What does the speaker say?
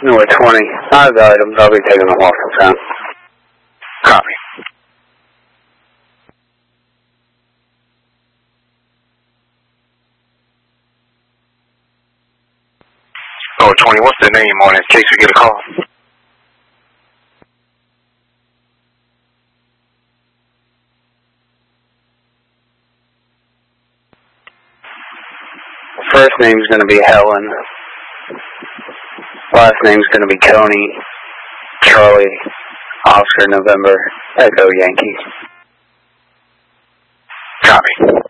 North 20. I've got items. I'll be taking them off the town. Copy. North 20, what's the name on it in case we get a call? First name's going to be Helen. Last name's going to be Tony, Charlie, Oscar, November, Echo, Yankee. Copy.